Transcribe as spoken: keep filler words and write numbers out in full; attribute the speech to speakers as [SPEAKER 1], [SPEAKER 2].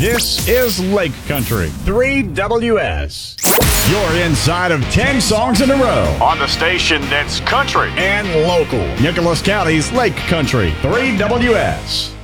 [SPEAKER 1] This is Lake Country, three W S. You're inside of ten songs in a row
[SPEAKER 2] on the station that's country
[SPEAKER 1] and local. Nicholas County's Lake Country, three W S.